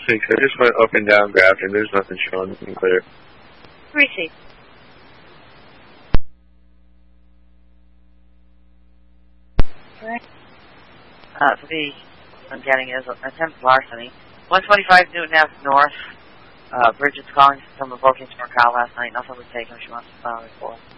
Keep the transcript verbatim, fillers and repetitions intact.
six. I just went up and down Grafton. There's nothing showing. Nothing clear. Receive. Okay. Uh, so the, I'm getting is attempt larceny. one twenty-five Newton Ave North. Uh, Bridget's calling from a booking to Macau last night. Nothing was taken. She wants to file a report.